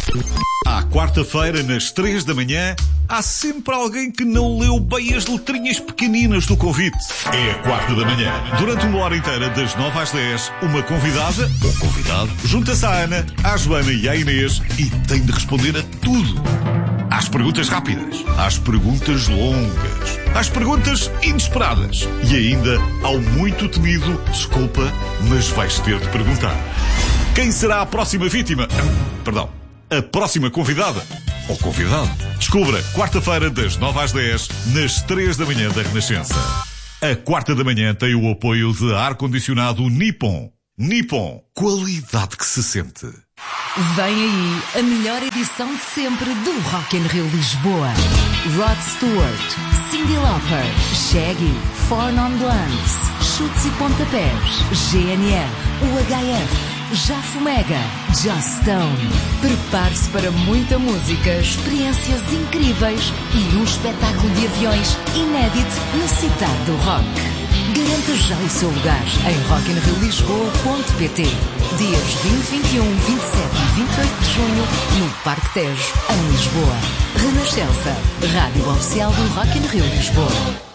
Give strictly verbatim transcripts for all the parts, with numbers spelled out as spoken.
À quarta-feira, nas três da manhã, há sempre alguém que não leu bem as letrinhas pequeninas do convite. É a quarta da manhã. Durante uma hora inteira, das nove às dez, uma convidada, ou convidado, junta-se à Ana, à Joana e à Inês e tem de responder a tudo. Às perguntas rápidas, às perguntas longas, às perguntas inesperadas e ainda ao muito temido desculpa, mas vais ter de perguntar. Quem será a próxima vítima? Perdão, a próxima convidada ou convidado? Descubra quarta-feira das nove às dez, nas três da manhã da Renascença. A quarta da manhã tem o apoio de ar-condicionado Nippon. Nippon, qualidade que se sente. Vem aí a melhor edição de sempre do Rock in Rio Lisboa. Rod Stewart, Cyndi Lauper, Shaggy, Four Non Blondes, Chutes e Pontapés, G N R, o H F, Jafo Mega, Just Stone. Prepare-se para muita música, experiências incríveis e um espetáculo de aviões inédito na cidade do rock. Garanta já o seu lugar em rock in rio lisboa ponto pt. Dias vinte, vinte e um, vinte e sete e vinte e oito de junho no Parque Tejo, em Lisboa. Renascença, rádio oficial do Rock in Rio Lisboa.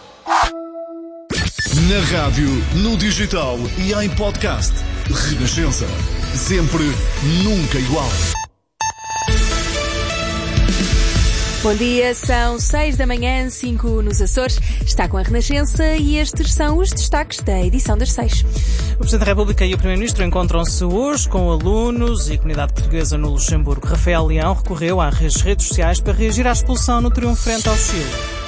Na rádio, no digital e em podcast. Renascença. Sempre, nunca igual. Bom dia, são seis da manhã, cinco nos Açores. Está com a Renascença e estes são os destaques da edição das seis. O Presidente da República e o Primeiro-Ministro encontram-se hoje com alunos e comunidade portuguesa no Luxemburgo. Rafael Leão recorreu às redes sociais para reagir à expulsão no triunfo frente ao Chile.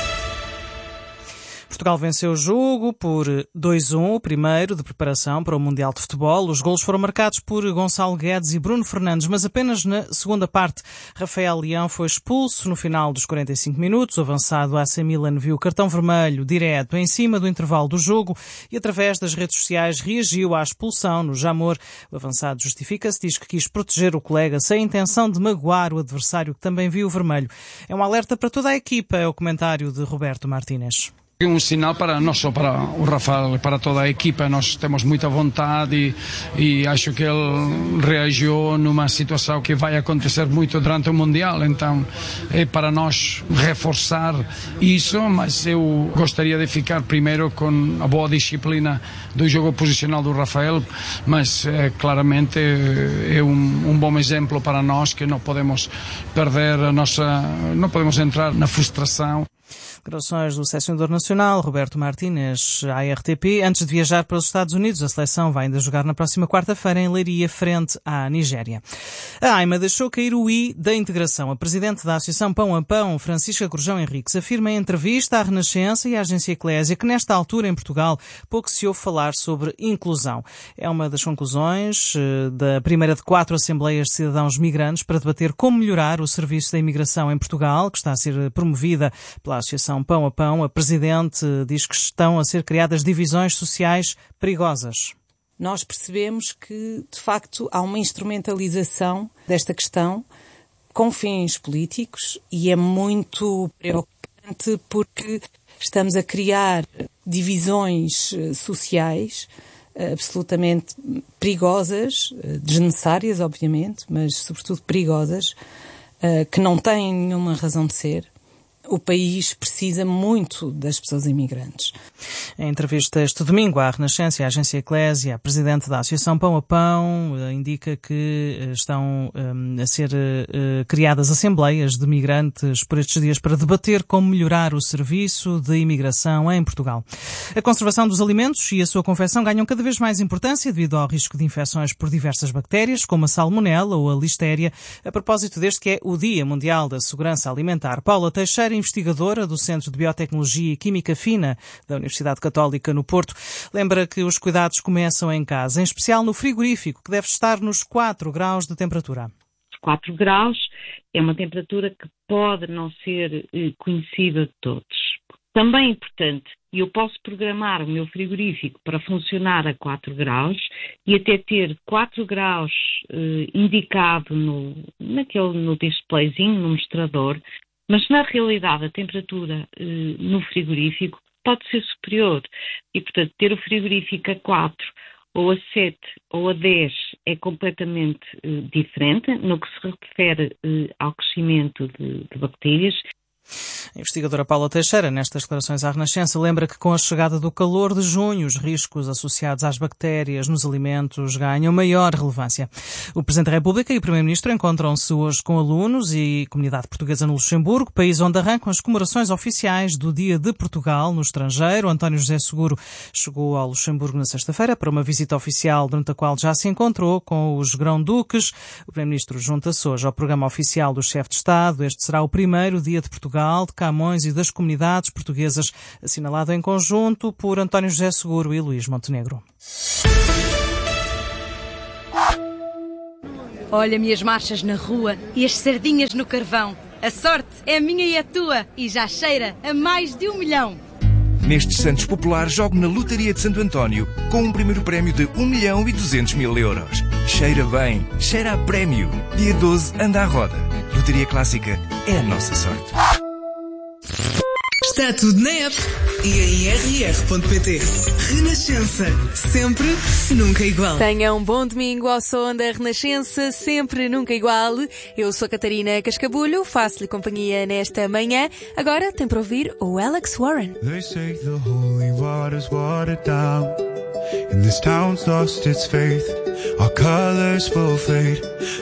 Portugal venceu o jogo por dois a um, o primeiro de preparação para o Mundial de Futebol. Os golos foram marcados por Gonçalo Guedes e Bruno Fernandes, mas apenas na segunda parte. Rafael Leão foi expulso no final dos quarenta e cinco minutos. O avançado A C Milan viu o cartão vermelho direto em cima do intervalo do jogo e, através das redes sociais, reagiu à expulsão no Jamor. O avançado justifica-se, diz que quis proteger o colega sem a intenção de magoar o adversário, que também viu o vermelho. É um alerta para toda a equipa, é o comentário de Roberto Martínez. É um sinal para não só para o Rafael, para toda a equipa. Nós temos muita vontade e, e acho que ele reagiu numa situação que vai acontecer muito durante o Mundial, então é para nós reforçar isso, mas eu gostaria de ficar primeiro com a boa disciplina do jogo posicional do Rafael, mas é, claramente é um, um bom exemplo para nós, que não podemos perder a nossa, não podemos entrar na frustração. Declarações do selecionador nacional, Roberto Martínez, à R T P. Antes de viajar para os Estados Unidos, a seleção vai ainda jogar na próxima quarta-feira em Leiria, frente à Nigéria. A AIMA deixou cair o I da integração. A presidente da Associação Pão a Pão, Francisca Corjão Henriques, afirma em entrevista à Renascença e à agência Eclésia que nesta altura em Portugal pouco se ouve falar sobre inclusão. É uma das conclusões da primeira de quatro Assembleias de Cidadãos Migrantes para debater como melhorar o serviço da imigração em Portugal, que está a ser promovida pela Associação Pão a Pão. A Presidente diz que estão a ser criadas divisões sociais perigosas. Nós percebemos que, de facto, há uma instrumentalização desta questão com fins políticos e é muito preocupante porque estamos a criar divisões sociais absolutamente perigosas, desnecessárias, obviamente, mas sobretudo perigosas, que não têm nenhuma razão de ser. O país precisa muito das pessoas imigrantes. Em entrevista este domingo à Renascença e à agência Eclésia, a presidente da Associação Pão a Pão indica que estão um, a ser uh, criadas assembleias de migrantes por estes dias para debater como melhorar o serviço de imigração em Portugal. A conservação dos alimentos e a sua confecção ganham cada vez mais importância devido ao risco de infecções por diversas bactérias, como a salmonela ou a listéria, a propósito deste que é o Dia Mundial da Segurança Alimentar. Paula Teixeira, investigadora do Centro de Biotecnologia e Química Fina da Universidade Católica no Porto, lembra que os cuidados começam em casa, em especial no frigorífico, que deve estar nos quatro graus de temperatura. quatro graus é uma temperatura que pode não ser eh, conhecida de todos. Também é importante, eu posso programar o meu frigorífico para funcionar a quatro graus e até ter quatro graus eh, indicado no, naquele, no displayzinho, no mostrador, mas na realidade a temperatura eh, no frigorífico pode ser superior e, portanto, ter o frigorífico a quatro ou a sete ou a dez é completamente uh, diferente no que se refere uh, ao crescimento de, de bactérias. A investigadora Paula Teixeira, nestas declarações à Renascença, lembra que com a chegada do calor de junho, os riscos associados às bactérias nos alimentos ganham maior relevância. O Presidente da República e o Primeiro-Ministro encontram-se hoje com alunos e comunidade portuguesa no Luxemburgo, país onde arrancam as comemorações oficiais do Dia de Portugal no estrangeiro. António José Seguro chegou ao Luxemburgo na sexta-feira para uma visita oficial, durante a qual já se encontrou com os grão-duques. O Primeiro-Ministro junta-se hoje ao programa oficial do chefe de Estado. Este será o primeiro Dia de Portugal de Camões e das comunidades portuguesas, assinalado em conjunto por António José Seguro e Luís Montenegro. Olha-me as marchas na rua e as sardinhas no carvão. A sorte é a minha e a tua e já cheira a mais de um milhão. Nestes Santos Populares, jogo na Lotaria de Santo António com um primeiro prémio de um milhão e duzentos mil euros. Cheira bem, cheira a prémio. Dia doze, anda à roda. Lotaria Clássica é a nossa sorte. Está tudo na app e em r r ponto p t. Renascença, sempre, nunca igual. Tenham um bom domingo ao som da Renascença, sempre, nunca igual. Eu sou a Catarina Cascabulho, faço-lhe companhia nesta manhã. Agora tem para ouvir o Alex Warren. They say the holy water's watered down, and this town's lost its faith. Our colors will fade.